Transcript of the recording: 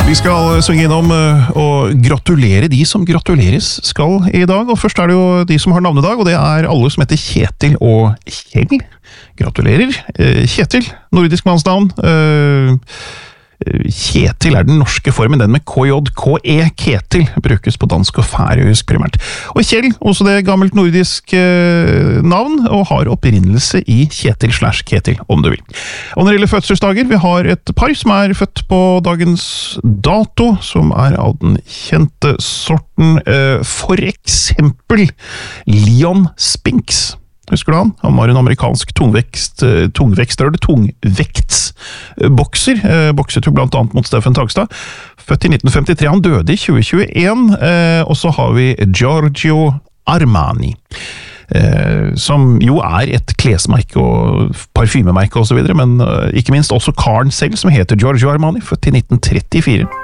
Vi skal svinge innom og gratulere de som gratuleres skal i dag, og først det jo de som har navnedag, og det alle som heter Kjetil og Kjell. Gratulerer, Kjetil, nordisk mannsnavn. Kjetil den norske formen, den med KJKE, Ketil, brukes på dansk og færøysk primært. Og Kjell, også det gammelt nordisk navn, og har opprinnelse i Kjetil/Ketil, om du vil. Og når det gjelder fødselsdager, vi har et par som født på dagens dato, som av den kjente sorten, for eksempel Leon Spinks. Husker du han? Han var en amerikansk tungvektsbokser, bokset jo blant annet mot Steffen Tagstad, født i 1953, han døde i 2021, og så har vi Giorgio Armani, som jo et klesmerke og parfymemerke og så videre, men ikke minst også karen selv, som heter Giorgio Armani, født i 1934.